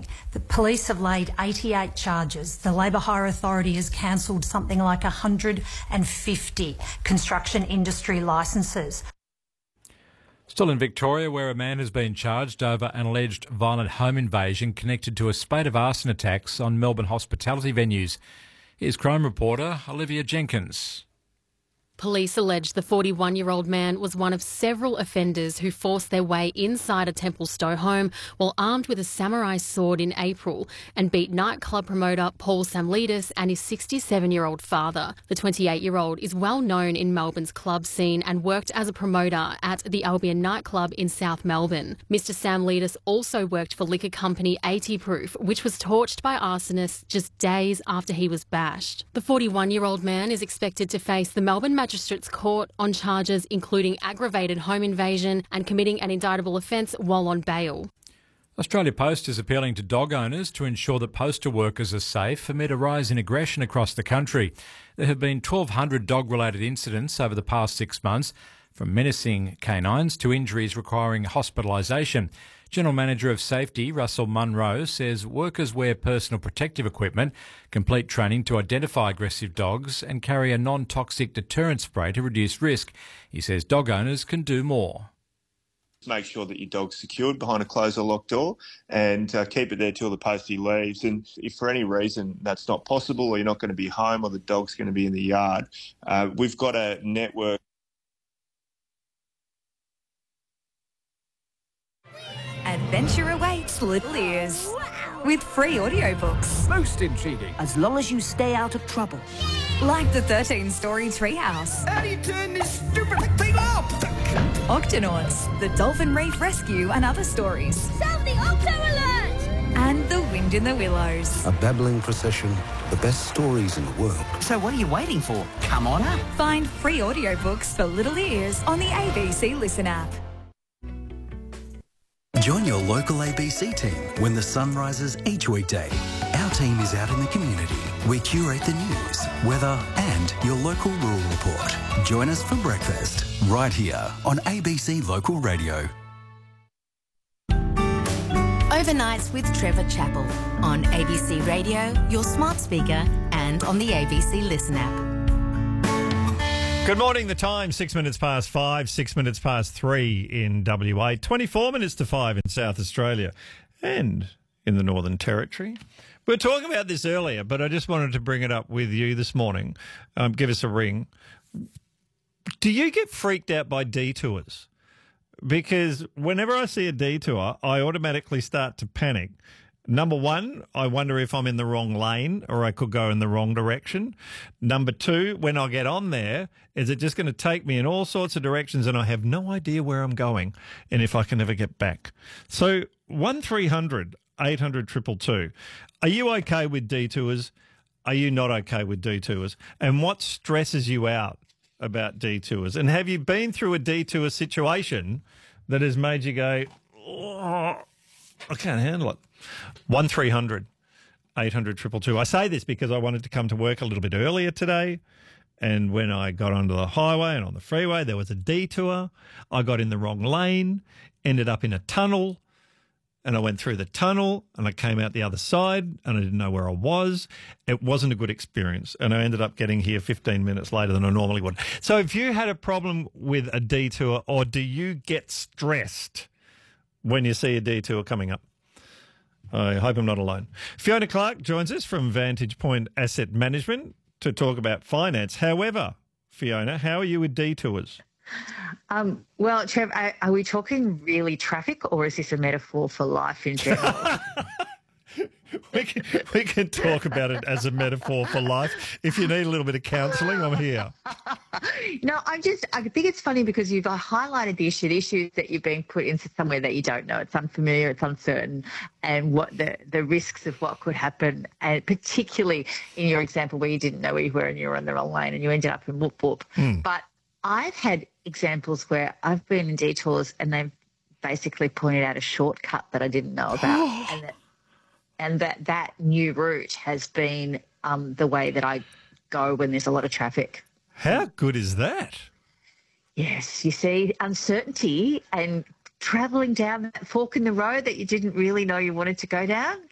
The police have laid 88 charges. The Labour Hire Authority has cancelled something like 150 construction industry licences. Still in Victoria, where a man has been charged over an alleged violent home invasion connected to a spate of arson attacks on Melbourne hospitality venues. Here's crime reporter Olivia Jenkins. Police allege the 41-year-old man was one of several offenders who forced their way inside a Templestowe home while armed with a samurai sword in April and beat nightclub promoter Paul Samlidis and his 67-year-old father. The 28-year-old is well known in Melbourne's club scene and worked as a promoter at the Albion nightclub in South Melbourne. Mr Samlidis also worked for liquor company 80 Proof, which was torched by arsonists just days after he was bashed. The 41-year-old man is expected to face the Melbourne Magistrates Court on charges including aggravated home invasion and committing an indictable offence while on bail. Australia Post is appealing to dog owners to ensure that postal workers are safe amid a rise in aggression across the country. There have been 1,200 dog-related incidents over the past 6 months, from menacing canines to injuries requiring hospitalisation. General Manager of Safety Russell Munro says workers wear personal protective equipment, complete training to identify aggressive dogs and carry a non-toxic deterrent spray to reduce risk. He says dog owners can do more. Make sure that your dog's secured behind a closed or locked door and keep it there till the postie leaves. And if for any reason that's not possible or you're not going to be home or the dog's going to be in the yard, we've got a network. Adventure awaits Little Ears. Wow. With free audiobooks. Most intriguing. As long as you stay out of trouble. Like the 13-story Treehouse. How do you turn this stupid thing up? Octonauts, the Dolphin Reef Rescue and other stories. Sound the Octo Alert! And The Wind in the Willows. A babbling procession, the best stories in the world. So what are you waiting for? Come on up. Find free audiobooks for Little Ears on the ABC Listen app. Join your local ABC team when the sun rises each weekday. Our team is out in the community. We curate the news, weather and your local rural report. Join us for breakfast right here on ABC Local Radio. Overnights with Trevor Chappell on ABC Radio, your smart speaker and on the ABC Listen app. Good morning. The time, 6 minutes past 5, 6 minutes past 3 in WA, 24 minutes to 5 in South Australia and in the Northern Territory. We were talking about this earlier, but I just wanted to bring it up with you this morning. Give us a ring. Do you get freaked out by detours? Because whenever I see a detour, I automatically start to panic. Number one, I wonder if I'm in the wrong lane or I could go in the wrong direction. Number two, when I get on there, is it just going to take me in all sorts of directions and I have no idea where I'm going and if I can ever get back? So 1300 800 222. Are you okay with detours? Are you not okay with detours? And what stresses you out about detours? And have you been through a detour situation that has made you go, oh, I can't handle it? 1300 800 222. I say this because I wanted to come to work a little bit earlier today, and when I got onto the highway and on the freeway, there was a detour. I got in the wrong lane, ended up in a tunnel, and I went through the tunnel and I came out the other side and I didn't know where I was. It wasn't a good experience, and I ended up getting here 15 minutes later than I normally would. So if you had a problem with a detour, or do you get stressed when you see a detour coming up? I hope I'm not alone. Fiona Clark joins us from Vantage Point Asset Management to talk about finance. However, Fiona, how are you with detours? Well, Trev, are we talking really traffic, or is this a metaphor for life in general? We can talk about it as a metaphor for life. If you need a little bit of counselling, I'm here. No, I think it's funny because you've highlighted the issues that you've been put into somewhere that you don't know. It's unfamiliar, it's uncertain, and what the risks of what could happen, and particularly in your example where you didn't know where you were and you were on the wrong lane and you ended up in whoop whoop. But I've had examples where I've been in detours and they've basically pointed out a shortcut that I didn't know about, and that new route has been the way that I go when there's a lot of traffic. How good is that? Yes, you see, uncertainty and travelling down that fork in the road that you didn't really know you wanted to go down